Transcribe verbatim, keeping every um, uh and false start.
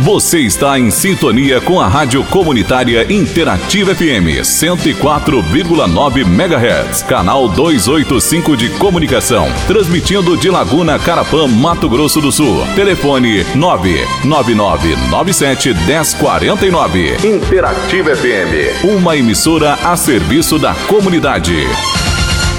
Você está em sintonia com a Rádio Comunitária Interativa F M cento e quatro vírgula nove megahertz, canal duzentos e oitenta e cinco de comunicação, transmitindo de Laguna, Carapã, Mato Grosso do Sul. Telefone nove nove nove nove sete um zero quatro nove. Interativa F M, uma emissora a serviço da comunidade.